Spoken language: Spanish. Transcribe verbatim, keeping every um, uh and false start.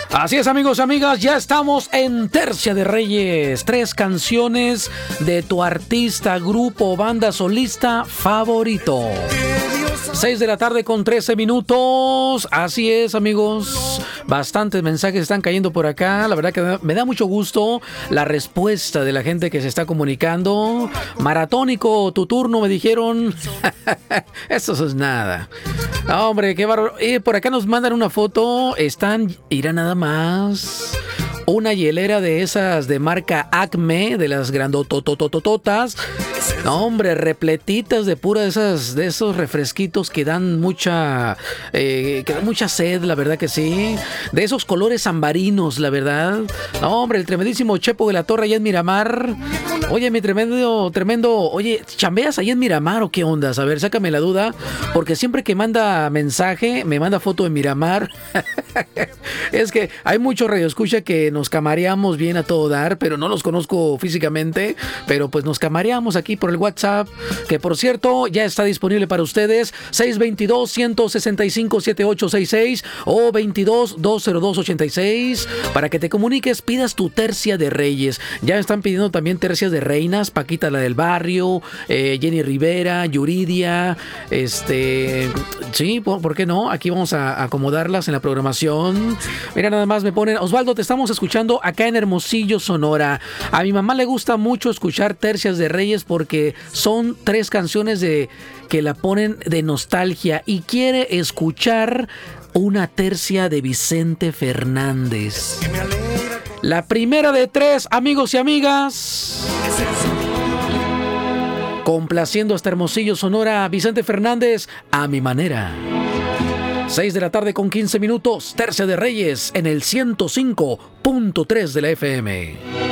Así es, amigos y amigas, ya estamos en Tercia de Reyes. Tres canciones de tu artista, grupo, banda solista favorito. seis de la tarde con trece minutos. Así es, amigos. Bastantes mensajes están cayendo por acá. La verdad que me da mucho gusto la respuesta de la gente que se está comunicando. Maratónico, tu turno, me dijeron. Eso es nada. No, hombre, qué bárbaro. Eh, por acá nos mandan una foto. Están, irá nada más. Una hielera de esas de marca Acme, de las grandotototototas. No, hombre, repletitas de pura de esas, de esos refresquitos que dan mucha, eh, que dan mucha sed, la verdad que sí. De esos colores ambarinos, la verdad. No, hombre, el tremendísimo Chepo de la Torre allá en Miramar. Oye, mi tremendo, tremendo. Oye, ¿chambeas ahí en Miramar o qué ondas? A ver, sácame la duda. Porque siempre que manda mensaje, me manda foto de Miramar. Es que hay mucho radioescucha que nos camareamos bien a todo dar, pero no los conozco físicamente. Pero pues nos camareamos aquí por el WhatsApp, que por cierto ya está disponible para ustedes. seis dos dos, uno seis cinco, siete ocho seis seis o veintidós, doscientos dos, ochenta y seis para que te comuniques, pidas tu tercia de Reyes. Ya están pidiendo también tercias de reinas. Paquita la del barrio, eh, Jenny Rivera, Yuridia, este, sí, ¿por, ¿por qué no? Aquí vamos a acomodarlas en la programación. Mira, nada más me ponen, Osvaldo, te estamos escuchando acá en Hermosillo, Sonora. A mi mamá le gusta mucho escuchar tercias de Reyes porque son tres canciones de que la ponen de nostalgia y quiere escuchar una tercia de Vicente Fernández. La primera de tres, amigos y amigas. Complaciendo hasta Hermosillo, Sonora, Vicente Fernández, a mi manera. seis de la tarde con quince minutos, Tercia de Reyes en el ciento cinco punto tres de la F M.